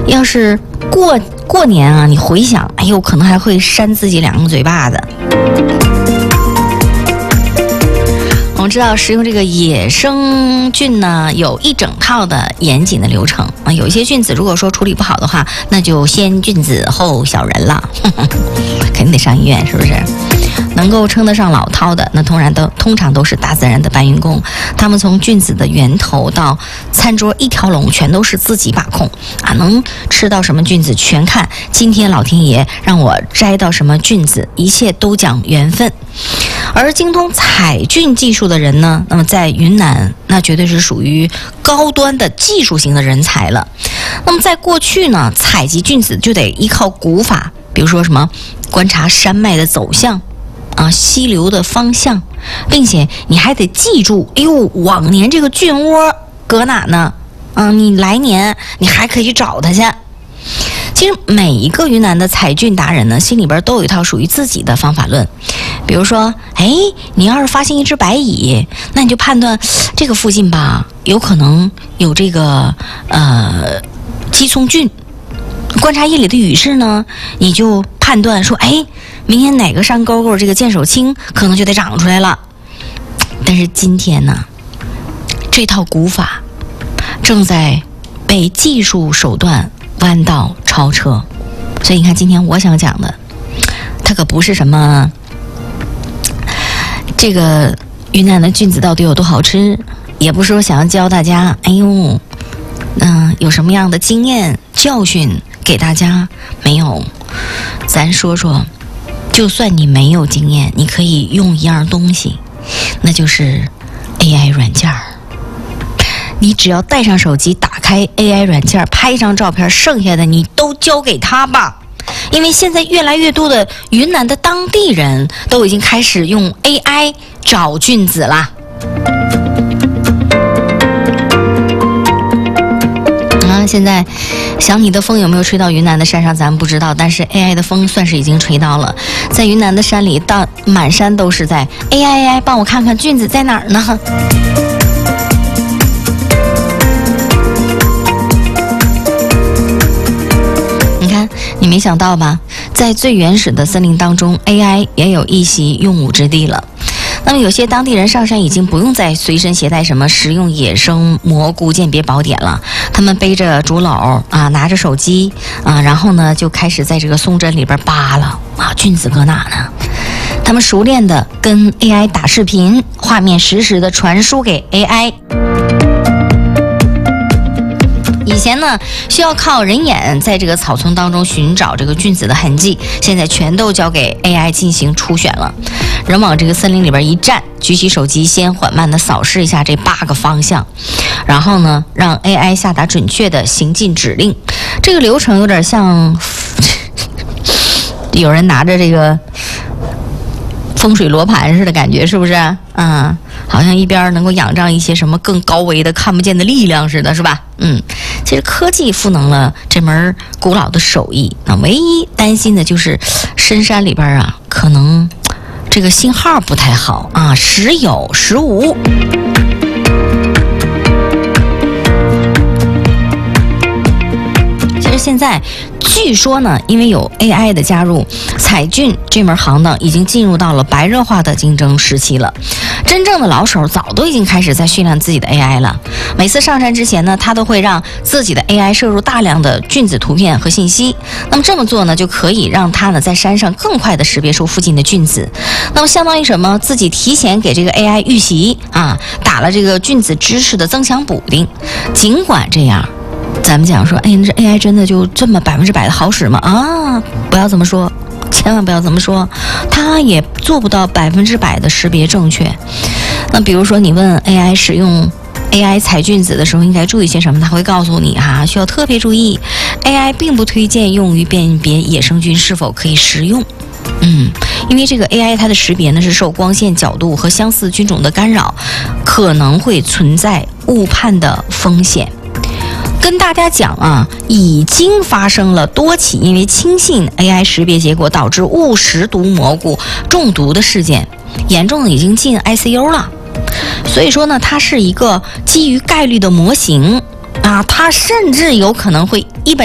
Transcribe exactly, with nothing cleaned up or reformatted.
要是过过年啊，你回想，哎呦，可能还会扇自己两个嘴巴子。我们知道食用这个野生菌呢，有一整套的严谨的流程啊。有一些菌子如果说处理不好的话，那就先菌子后小人了，呵呵，肯定得上医院，是不是？能够称得上老饕的，那通然都通常都是大自然的搬运工。他们从菌子的源头到餐桌一条龙，全都是自己把控啊，能吃到什么菌子全看今天老天爷让我摘到什么菌子，一切都讲缘分。而精通采菌技术的人呢，那么在云南那绝对是属于高端的技术型的人才了。那么在过去呢，采集菌子就得依靠古法，比如说什么观察山脉的走向啊，溪流的方向，并且你还得记住，哎呦，往年这个菌窝搁哪呢？嗯，你来年你还可以找它去。其实每一个云南的采菌达人呢，心里边都有一套属于自己的方法论。比如说，哎，你要是发现一只白蚁，那你就判断这个附近吧，有可能有这个呃鸡枞菌。观察夜里的雨势呢，你就判断说，哎，明天哪个山沟沟这个剑手青可能就得长出来了。但是今天呢，这套古法正在被技术手段弯道超车，所以你看，今天我想讲的，它可不是什么这个云南的菌子到底有多好吃，也不是说想要教大家，哎呦，嗯、呃，有什么样的经验教训给大家，没有。咱说说，就算你没有经验，你可以用一样东西，那就是 A I 软件儿。你只要带上手机，打开 A I 软件，拍一张照片，剩下的你都交给他吧。因为现在越来越多的云南的当地人都已经开始用 A I 找菌子啦。啊，现在想你的风有没有吹到云南的山上，咱们不知道，但是 A I 的风算是已经吹到了。在云南的山里，到满山都是在 A I A I 帮我看看菌子在哪儿呢？你没想到吧，在最原始的森林当中 A I 也有一席用武之地了。那么有些当地人上山已经不用再随身携带什么食用野生蘑菇鉴别宝典了，他们背着竹篓啊，拿着手机啊，然后呢就开始在这个松针里边扒了啊，菌子搁哪呢？他们熟练的跟 A I 打视频，画面实时的传输给 A I。以前呢，需要靠人眼在这个草丛当中寻找这个菌子的痕迹，现在全都交给 A I 进行初选了。人往这个森林里边一站，举起手机，先缓慢的扫视一下这八个方向，然后呢，让 A I 下达准确的行进指令。这个流程有点像有人拿着这个风水罗盘似的感觉，是不是？嗯，好像一边能够仰仗一些什么更高维的看不见的力量似的，是吧？嗯，其实科技赋能了这门古老的手艺，那唯一担心的就是深山里边啊，可能这个信号不太好啊，时有时无。其实现在据说呢，因为有 A I 的加入，采菌这门行当已经进入到了白热化的竞争时期了。真正的老手早都已经开始在训练自己的 A I 了。每次上山之前呢，他都会让自己的 A I 摄入大量的菌子图片和信息。那么这么做呢，就可以让他呢在山上更快的识别出附近的菌子。那么相当于什么？自己提前给这个 A I 预习啊，打了这个菌子知识的增强补丁。尽管这样，咱们讲说，哎，这 A I 真的就这么百分之百的好使吗？啊，不要这么说。千万不要这么说，它也做不到百分之百的识别正确。那比如说你问 A I 使用 A I 采菌子的时候应该注意些什么，它会告诉你哈、啊，需要特别注意 A I 并不推荐用于辨别野生菌是否可以食用。嗯，因为这个 A I 它的识别呢是受光线角度和相似菌种的干扰，可能会存在误判的风险。跟大家讲啊，已经发生了多起因为轻信 A I 识别结果导致误食毒蘑菇中毒的事件，严重的已经进 I C U 了。所以说呢，它是一个基于概率的模型啊，它甚至有可能会一本